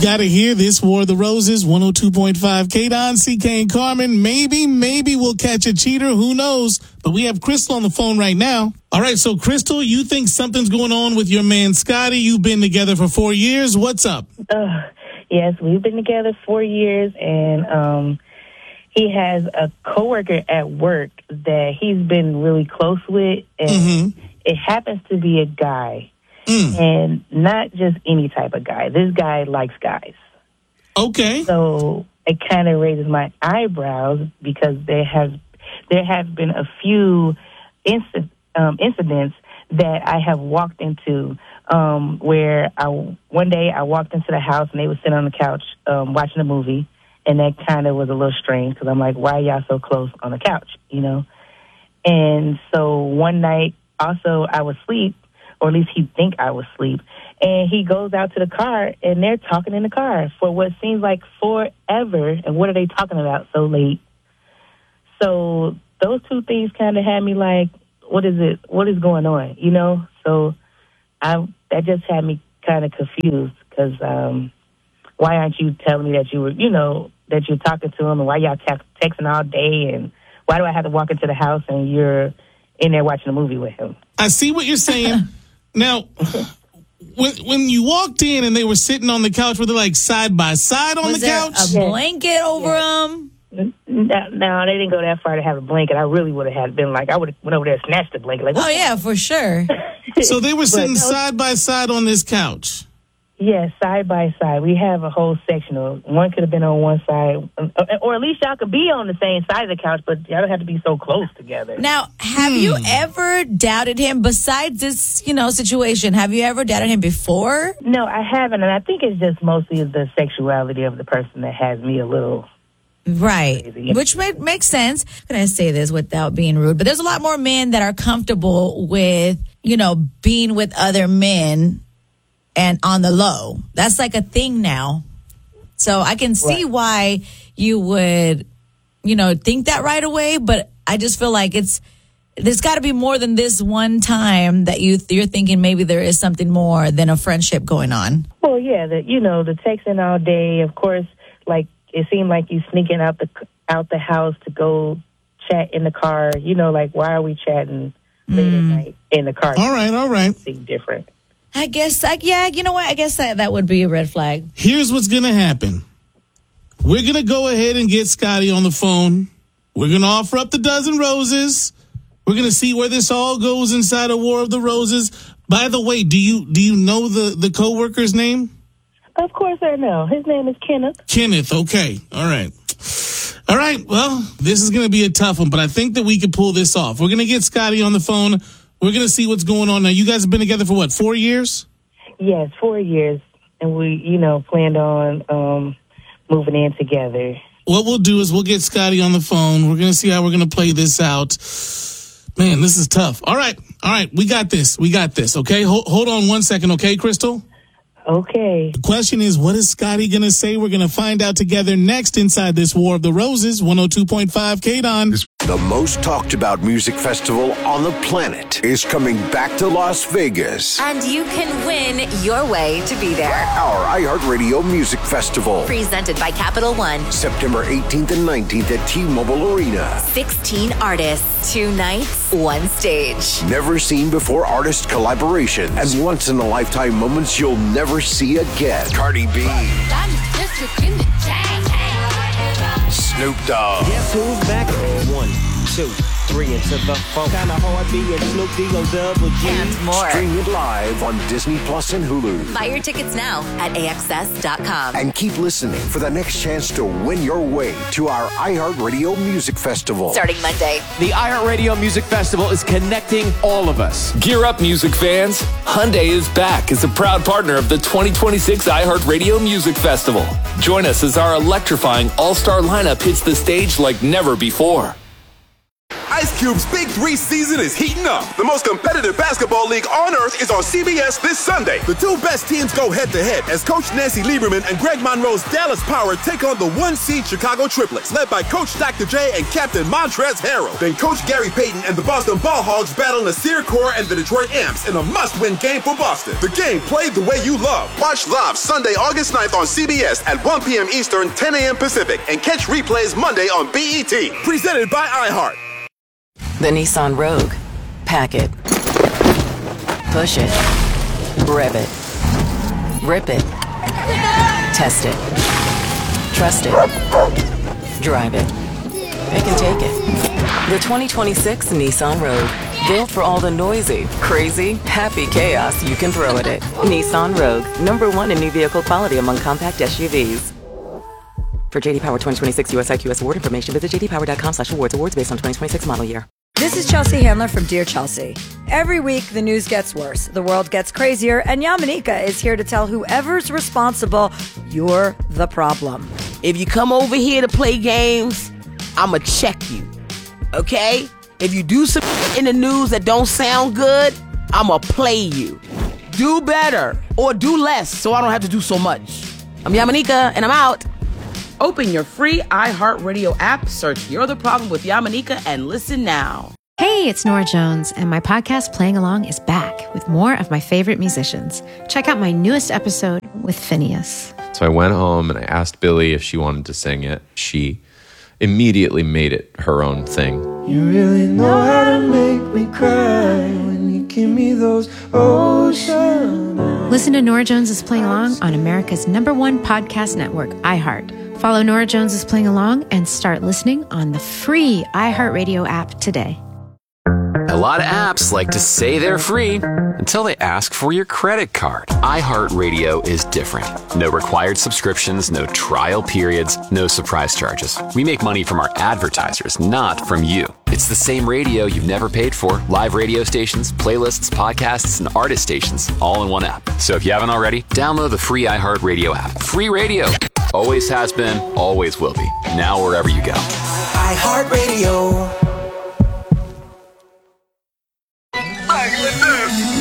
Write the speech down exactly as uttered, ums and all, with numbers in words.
got to hear this War of the Roses, one oh two point five K-Don, C K and Carmen. Maybe, maybe we'll catch a cheater. Who knows? But we have Crystal on the phone right now. All right, so Crystal, you think something's going on with your man Scotty. You've been together for four years. What's up? Uh, yes, we've been together four years, and um, he has a coworker at work that he's been really close with, and mm-hmm. it happens to be a guy. Mm. And not just any type of guy. This guy likes guys. Okay. So it kind of raises my eyebrows because there have there have been a few inc- um, incidents that I have walked into um, where I one day I walked into the house and they were sitting on the couch um, watching a movie, and that kind of was a little strange because I'm like, why are y'all so close on the couch, you know? And so one night also I was asleep. Or at least he'd think I was asleep. And he goes out to the car, and they're talking in the car for what seems like forever. And what are they talking about so late? So those two things kind of had me like, what is it? What is going on? You know? So I that just had me kind of confused because um, why aren't you telling me that you were, you know, that you're talking to him, and why y'all te- texting all day, and why do I have to walk into the house and you're in there watching a movie with him? I see what you're saying. Now, when when you walked in and they were sitting on the couch, were they like side by side on Was the there couch? a blanket over yeah. them? No, no, they didn't go that far to have a blanket. I really would have had been like, I would have went over there and snatched the blanket. Like, oh, yeah, for sure. So they were sitting but, side by side on this couch? Yes, yeah, side by side. We have a whole section of one could have been on one side, or at least y'all could be on the same side of the couch, but y'all don't have to be so close together. Now, have hmm. you ever doubted him besides this, you know, situation? Have you ever doubted him before? No, I haven't, and I think it's just mostly the sexuality of the person that has me a little right, crazy. Which may, makes sense. I'm going to say this without being rude, but there's a lot more men that are comfortable with, you know, being with other men and on the low. That's like a thing now. So I can see right. why you would, you know, think that right away. But I just feel like it's, there's got to be more than this one time that you, you're thinking maybe there is something more than a friendship going on. Well, yeah, the, you know, the texting all day, of course, like it seemed like you sneaking out the, out the house to go chat in the car. You know, like, why are we chatting late mm. at night in the car? All right, all right. Something different. I guess, like, yeah, you know what? I guess that, that would be a red flag. Here's what's going to happen. We're going to go ahead and get Scotty on the phone. We're going to offer up the dozen roses. We're going to see where this all goes inside of War of the Roses. By the way, do you do you know the, the co-worker's name? Of course I know. His name is Kenneth. Kenneth, okay. All right. All right, well, this is going to be a tough one, but I think that we can pull this off. We're going to get Scotty on the phone. We're going to see what's going on. Now, you guys have been together for what, four years? Yes, four years. And we, you know, planned on um, moving in together. What we'll do is we'll get Scotty on the phone. We're going to see how we're going to play this out. Man, this is tough. All right. All right. We got this. We got this. Okay. Hold, hold on one second. Okay, Crystal? Okay. The question is, what is Scotty going to say? We're going to find out together next inside this War of the Roses, one oh two point five K-Don. The most talked about music festival on the planet is coming back to Las Vegas. And you can win your way to be there. Our iHeartRadio Music Festival. Presented by Capital One. September eighteenth and nineteenth at T-Mobile Arena. sixteen artists, two nights, one stage. Never seen before artist collaborations and once in a lifetime moments you'll never see again. Cardi B. Snoop Dogg. Guess who's back? One, two, three, into the phone. Kinda hard being Snoop D-O double G. And more. Stream it live on Disney Plus and Hulu. Buy your tickets now at A X S dot com. And keep listening for the next chance to win your way to our iHeartRadio Music Festival. Starting Monday. The iHeartRadio Music Festival is connecting all of us. Gear up, music fans. Hyundai is back as a proud partner of the twenty twenty-six iHeartRadio Music Festival. Join us as our electrifying all-star lineup hits the stage like never before. Ice Cube's Big Three season is heating up. The most competitive basketball league on earth is on C B S this Sunday. The two best teams go head-to-head as Coach Nancy Lieberman and Greg Monroe's Dallas Power take on the one-seed Chicago Triplets, led by Coach Doctor J and Captain Montrezl Harrell. Then Coach Gary Payton and the Boston Ball Hogs battle Nasir Kaur and the Detroit Amps in a must-win game for Boston. The game played the way you love. Watch live Sunday, August ninth on C B S at one p.m. Eastern, ten a.m. Pacific, and catch replays Monday on B E T. Presented by iHeart. The Nissan Rogue. Pack it. Push it. Rev it. Rip it. Test it. Trust it. Drive it. Pick and take it. The twenty twenty-six Nissan Rogue. Built for all the noisy, crazy, happy chaos you can throw at it. Nissan Rogue. Number one in new vehicle quality among compact S U Vs. For J D Power twenty twenty-six U S I Q S award information, visit j d power dot com slash awards. Awards based on twenty twenty-six model year. This is Chelsea Handler from Dear Chelsea. Every week, the news gets worse, the world gets crazier, and Yamanika is here to tell whoever's responsible, you're the problem. If you come over here to play games, I'ma check you, okay? If you do some in the news that don't sound good, I'ma play you. Do better, or do less, so I don't have to do so much. I'm Yamanika, and I'm out. Open your free iHeartRadio app, search You're the Problem with Yamanika, and listen now. Hey, it's Nora Jones, and my podcast Playing Along is back with more of my favorite musicians. Check out my newest episode with Phineas. So I went home and I asked Billy if she wanted to sing it. She immediately made it her own thing. You really know how to make me cry when you give me those ocean eyes. Listen to Nora Jones is Playing Along on America's number one podcast network, iHeart. Follow Nora Jones is Playing Along and start listening on the free iHeartRadio app today. A lot of apps like to say they're free until they ask for your credit card. iHeartRadio is different. No required subscriptions, no trial periods, no surprise charges. We make money from our advertisers, not from you. It's the same radio you've never paid for. Live radio stations, playlists, podcasts, and artist stations, all in one app. So if you haven't already, download the free iHeartRadio app. Free radio. Always has been, always will be. Now wherever you go. iHeartRadio. Back with this.